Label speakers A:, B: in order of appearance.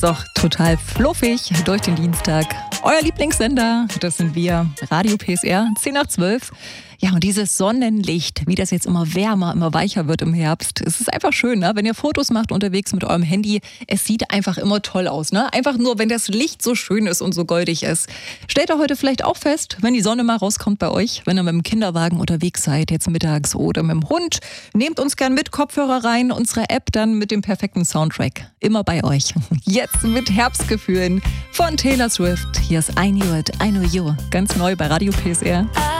A: Doch total fluffig durch den Dienstag. Euer Lieblingssender, das sind wir, Radio PSR, 10 nach 12. Ja, und dieses Sonnenlicht, wie das jetzt immer wärmer, immer weicher wird im Herbst. Es ist einfach schön, ne? Wenn ihr Fotos macht unterwegs mit eurem Handy. Es sieht einfach immer toll aus, ne? Einfach nur, wenn das Licht so schön ist und so goldig ist. Stellt ihr heute vielleicht auch fest, wenn die Sonne mal rauskommt bei euch, wenn ihr mit dem Kinderwagen unterwegs seid, jetzt mittags oder mit dem Hund. Nehmt uns gern mit, Kopfhörer rein, unsere App dann mit dem perfekten Soundtrack. Immer bei euch. Jetzt mit Herbstgefühlen von Taylor Swift. Hier ist I Knew It, I Know You. Ganz neu bei Radio PSR.